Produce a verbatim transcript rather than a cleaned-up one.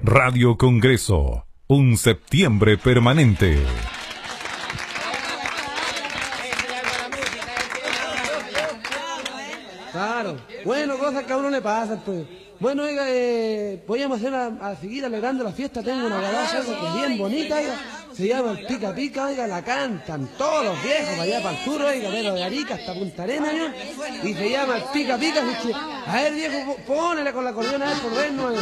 Radio Congreso, un septiembre permanente. Claro, bueno, cosas que a uno le pasan, pues. Bueno, oiga, eh, podríamos hacer a, a seguir alegrando la fiesta. Tengo una galaxia que es bien bonita, oiga. Se llama el Pica Pica, oiga, la cantan todos los viejos para allá para el sur, oiga, pero de Arica hasta Punta Arenas, ¿no? Y se llama el Pica Pica, así que, a ver, viejo, pónele con la acordeón a ver por vernos.